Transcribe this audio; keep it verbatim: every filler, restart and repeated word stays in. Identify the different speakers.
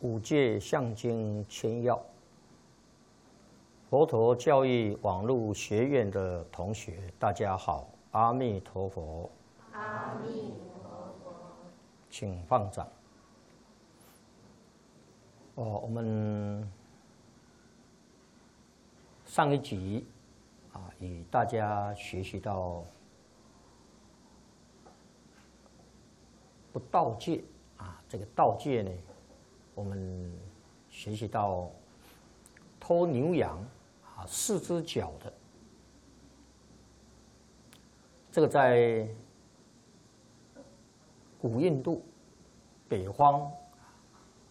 Speaker 1: 五戒相经千要，佛陀教育网络学院的同学，大家好，阿弥陀佛。
Speaker 2: 阿弥陀佛。
Speaker 1: 请放掌。哦，我们上一集啊，与大家学习到不盗戒啊，这个盗戒呢，我们学习到偷牛羊啊，四只脚的，这个在古印度北方